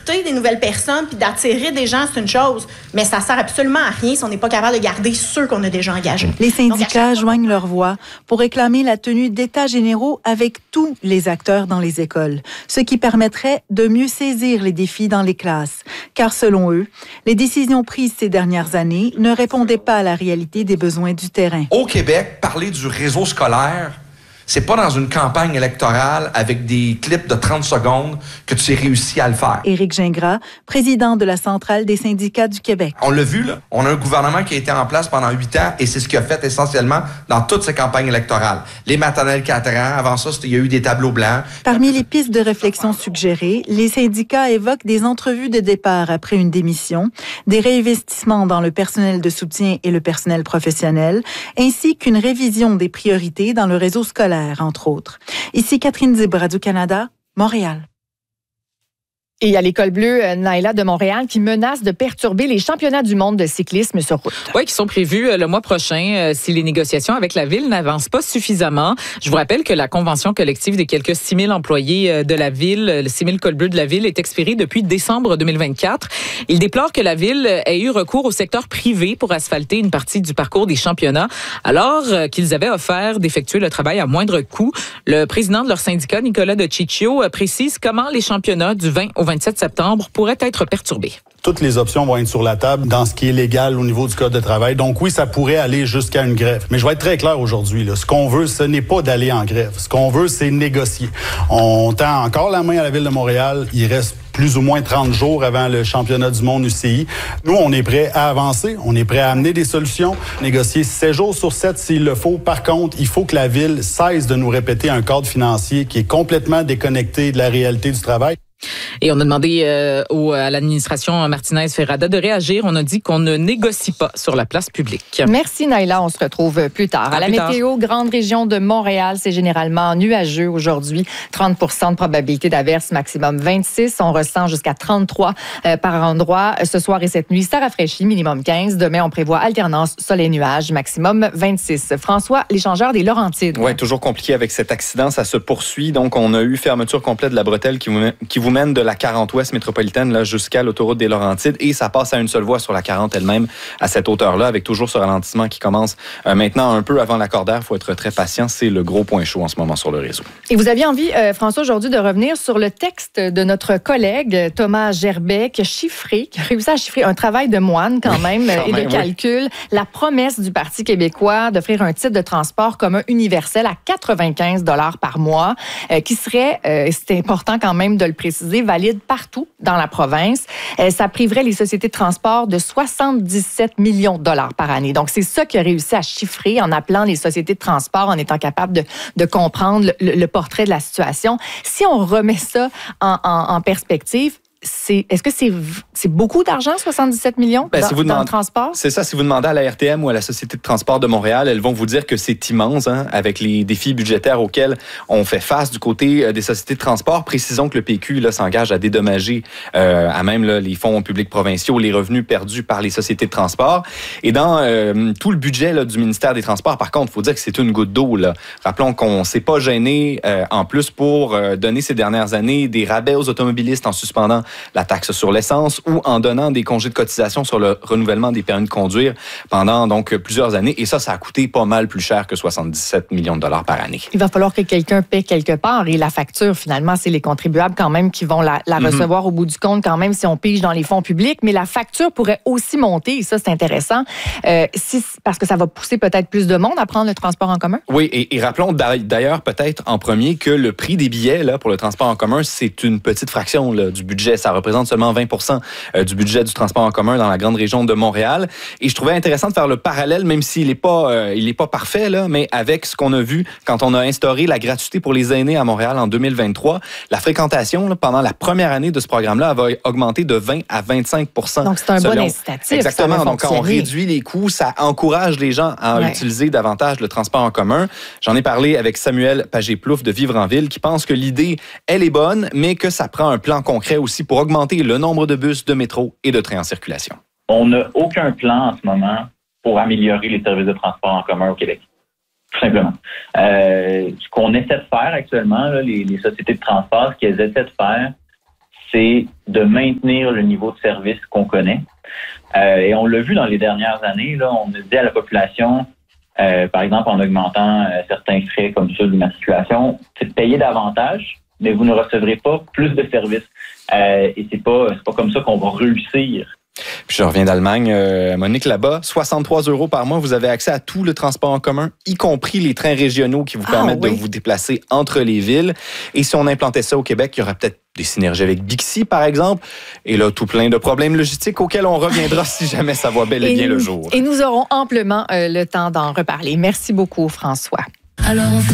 recruter des nouvelles personnes puis d'attirer des gens, c'est une chose, mais ça sert absolument à rien si on n'est pas capable de garder ceux qu'on a déjà engagés. Les syndicats joignent leur voix pour réclamer la tenue d'états généraux avec tous les acteurs dans les écoles, ce qui permettrait de mieux saisir les défis dans les classes. Car selon eux, les décisions prises ces dernières années ne répondaient pas à la réalité des besoins du terrain. Au Québec, parler du réseau scolaire, c'est pas dans une campagne électorale avec des clips de 30 secondes que tu as réussi à le faire. Éric Gingras, président de la Centrale des syndicats du Québec. On l'a vu, là. On a un gouvernement qui a été en place pendant 8 ans et c'est ce qu'il a fait essentiellement dans toutes ces campagnes électorales. Les maternelles 4 ans, avant ça, il y a eu des tableaux blancs. Parmi les pistes de réflexion suggérées, les syndicats évoquent des entrevues de départ après une démission, des réinvestissements dans le personnel de soutien et le personnel professionnel, ainsi qu'une révision des priorités dans le réseau scolaire, entre autres. Ici Catherine Zib, Radio-Canada, Montréal. Et il y a l'École bleue Naila de Montréal qui menace de perturber les championnats du monde de cyclisme sur route. Oui, qui sont prévus le mois prochain si les négociations avec la ville n'avancent pas suffisamment. Je vous rappelle que la convention collective des quelques 6 000 employés de la ville, le 6 000 cols bleus de la ville, est expirée depuis décembre 2024. Il déplore que la ville ait eu recours au secteur privé pour asphalter une partie du parcours des championnats, alors qu'ils avaient offert d'effectuer le travail à moindre coût. Le président de leur syndicat, Nicolas De Ciccio, précise comment les championnats du 20 au 27 septembre pourraient être perturbés. Toutes les options vont être sur la table dans ce qui est légal au niveau du code de travail. Donc oui, ça pourrait aller jusqu'à une grève. Mais je vais être très clair aujourd'hui. Là. Ce qu'on veut, ce n'est pas d'aller en grève. Ce qu'on veut, c'est négocier. On tend encore la main à la Ville de Montréal. Il reste plus ou moins 30 jours avant le championnat du monde UCI. Nous, on est prêts à avancer. On est prêts à amener des solutions. Négocier 7 jours sur 7 s'il le faut. Par contre, il faut que la Ville cesse de nous répéter un cadre financier qui est complètement déconnecté de la réalité du travail. Et on a demandé à l'administration Martinez-Ferrada de réagir. On a dit qu'on ne négocie pas sur la place publique. Merci Naila, on se retrouve plus tard. À la météo, grande région de Montréal, c'est généralement nuageux aujourd'hui. 30 % de probabilité d'averse, maximum 26. On ressent jusqu'à 33 par endroit. Ce soir et cette nuit, ça rafraîchit, minimum 15. Demain, on prévoit alternance soleil-nuage, maximum 26. François, l'échangeur des Laurentides. Oui, toujours compliqué avec cet accident. Ça se poursuit. Donc, on a eu fermeture complète de la bretelle qui vous mène de la 40 ouest métropolitaine là, jusqu'à l'autoroute des Laurentides et ça passe à une seule voie sur la 40 elle-même à cette hauteur-là avec toujours ce ralentissement qui commence maintenant un peu avant l'accordaire. Il faut être très patient. C'est le gros point chaud en ce moment sur le réseau. Et vous aviez envie, François, aujourd'hui de revenir sur le texte de notre collègue Thomas Gerbet qui a réussi à chiffrer un travail de moine quand même de calcul. La promesse du Parti québécois d'offrir un titre de transport commun universel à 95 $ par mois qui serait, c'est important quand même de le préciser, valide partout dans la province. Ça priverait les sociétés de transport de 77 millions de dollars par année. Donc, c'est ça qu'il a réussi à chiffrer en appelant les sociétés de transport, en étant capable de comprendre le portrait de la situation. Si on remet ça en perspective, est-ce que c'est beaucoup d'argent, 77 millions dans le transport? C'est ça. Si vous demandez à la RTM ou à la Société de transport de Montréal, elles vont vous dire que c'est immense avec les défis budgétaires auxquels on fait face du côté des sociétés de transport. Précisons que le PQ là, s'engage à dédommager à même là, les fonds publics provinciaux, les revenus perdus par les sociétés de transport. Et dans tout le budget là, du ministère des Transports, par contre, il faut dire que c'est une goutte d'eau. Là. Rappelons qu'on ne s'est pas gêné en plus pour donner ces dernières années des rabais aux automobilistes en suspendant la taxe sur l'essence ou en donnant des congés de cotisation sur le renouvellement des permis de conduire pendant donc plusieurs années. Et ça a coûté pas mal plus cher que 77 millions de dollars par année. Il va falloir que quelqu'un paie quelque part et la facture, finalement, c'est les contribuables quand même qui vont la recevoir au bout du compte quand même si on pige dans les fonds publics. Mais la facture pourrait aussi monter et ça, c'est intéressant parce que ça va pousser peut-être plus de monde à prendre le transport en commun. Oui, et rappelons d'ailleurs peut-être en premier que le prix des billets là, pour le transport en commun, c'est une petite fraction là, du budget. Ça représente seulement 20 % du budget du transport en commun dans la grande région de Montréal. Et je trouvais intéressant de faire le parallèle, même s'il n'est pas parfait, là, mais avec ce qu'on a vu quand on a instauré la gratuité pour les aînés à Montréal en 2023. La fréquentation là, pendant la première année de ce programme-là va augmenter de 20 à 25 %. Donc, c'est un bon incitatif. Exactement. Donc, quand on réduit les coûts, ça encourage les gens à utiliser davantage le transport en commun. J'en ai parlé avec Samuel Pagé-Plouffe de Vivre en Ville qui pense que l'idée, elle est bonne, mais que ça prend un plan concret aussi pour augmenter le nombre de bus, de métro et de trains en circulation. On n'a aucun plan en ce moment pour améliorer les services de transport en commun au Québec. Tout simplement. Ce qu'on essaie de faire actuellement, là, les sociétés de transport, ce qu'elles essaient de faire, c'est de maintenir le niveau de service qu'on connaît. Et on l'a vu dans les dernières années, là, on a dit à la population, par exemple en augmentant certains frais comme ceux d'immatriculation, c'est de payer davantage, mais vous ne recevrez pas plus de services. Et c'est pas comme ça qu'on va réussir. Puis je reviens d'Allemagne. Monique, là-bas, 63 € par mois, vous avez accès à tout le transport en commun, y compris les trains régionaux qui vous permettent de vous déplacer entre les villes. Et si on implantait ça au Québec, il y aurait peut-être des synergies avec Bixi, par exemple. Et là, tout plein de problèmes logistiques auxquels on reviendra si jamais ça voit bel et bien le jour. Et nous aurons amplement le temps d'en reparler. Merci beaucoup, François. Alors,